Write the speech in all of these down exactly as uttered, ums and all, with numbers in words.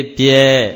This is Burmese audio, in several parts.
ပြ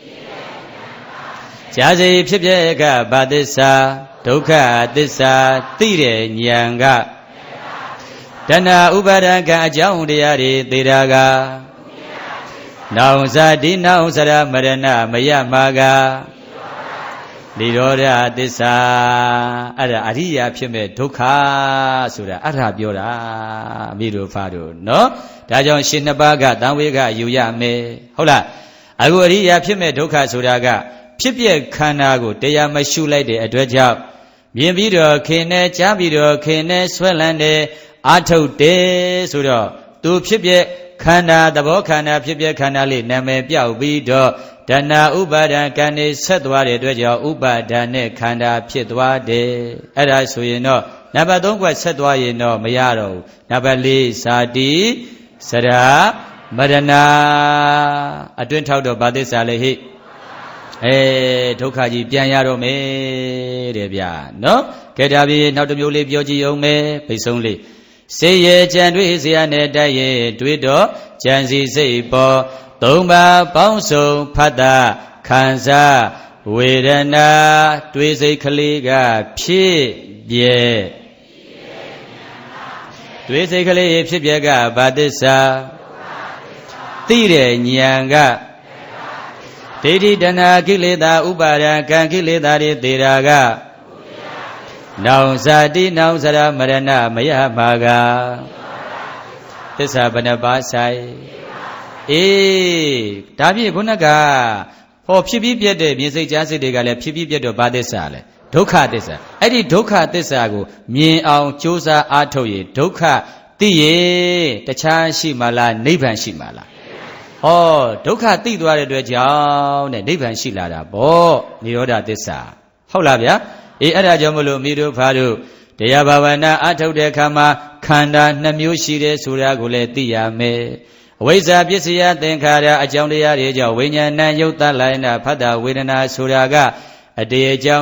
ကြာစီဖြစ်ပြကဘာသစ္စာဒုက္ခသစ္စာသိတဲ့ဉာဏ်ကတဏှာဥပါဒကံအကြောင်းတရားတွေသိတာကနောင်ဇာတိနောင်စရမရဏမယမာကနိရောဓသစ္စာအဲ့ဒါအရိယာဖြစ်မဲ့ဒုက္ခဆိုတာအဲ့ဒါပြောတာမိတို့ဖားတို့နော်ဒါကြောင့်ရှင်နှစ်ပါးကတံဝေကယူရမယ်ဟုတ်လားအခုအရိယာဖြစ်မဲ့ဒုက္ခဆိုတာကဖြစ်ပြခန္ဓာကိုတရားမရှုလိုက်တဲ့အတွက်ကြောင့်မြင်ပြီးတော့ခင်နဲ့ကြားပြီးတော့ခင်နဲ့ဆွဲလန်းတယ်အာထုတ်တယ်ဆိုတော့သူဖြစ်ပြခန္ဓာသဘောခန္ဓာဖြစ်ပြခန္ဓာလေးနာမည်ပြောက်ပြီးတော့တဏှာဥပါဒံကံနေဆက်သွားတဲ့အတွက်ကြောင့်ဥပါဒံနဲ့ခန္ဓာဖြစ်သွားတယ်အဲ့ဒါဆိုရင်တော့နံပါတ်သုံးကွက်ဆက်သွားရင်တော့မရတော့ဘူးနံပါတ်လေးဇာတိစရာမရဏအတွင်းထောက်တော့ဗာသစ္စာလေဟိအဲဒုက္ခကြီးပြန်ရတော့မယ်တဲ့ဗျာနော်ကဲဒါပြီးနောက်တစ်မျိုးလေးပြောကြည့်အောင်မယ်ဖိတ်ဆုံးလေးစေရကြံတွေးစရာနဲ့တိုက်ရဲ့တွေးတော့ကြံစီစိတ်ပေါ်သုံးပါးပေါင်းစုံဖတ်တာခံစားဝေဒနာတွေးစိတ်ကလေးကဖြစ်ပြဲတွေးစိတ်ကလေးဖြစ်ပြဲကဘာသစ္စာသိတဲ့ဉာဏ်ကဒိဋ္ဌိတဏှာကိလေသာဥပါဒံကံကိလေသာတွေသေတာကနောင်ဇာတိနောင်စရမရဏမယမာကသစ္စာဘယ်နှပါးဆိုင်အေးဒါဖြင့်ခုနကဟောဖြစ်ပြီးပြတ်တဲ့မြင်စိတ်ကြားစိတ်တွေကလည်းဖြစ်ပြီးပြတ်တော့ဘာသစ္စာလဲဒုက္ခသစ္စာအဲ့ဒီဒုက္ခသစ္စာကိုမြင်အောင်ကြိုးစားအားထုတ်ရင်ဒုက္ခသိရင်တခြားရှိမှလားနိဗ္ဗာန်ရှိမှလားဟောဒုက္ခသိသွားတဲ့အတွက်ကြောင့်တဲ့နိဗ္ဗာန်ရှိလာတာပေါ့နိရောဓသစ္စာဟုတ်လားဗျာအေးအဲ့ဒါကြောင့်မလို့မိတို့ဖားတို့တရားဘာဝနာအထုတ်တဲ့အခါမှာခန္ဓာနှမျိုးရှိတယ်ဆိုတာကိုလည်းသိရမယ်အဝိဇ္ဇာပစ္စယသင်္ခါရအကြောင်းတရားတွေကြောင့်ဝိညာဏယုတ်တလိုက်နာဖတ်တာဝေဒနာဆိုတာကအတေအကြောင်း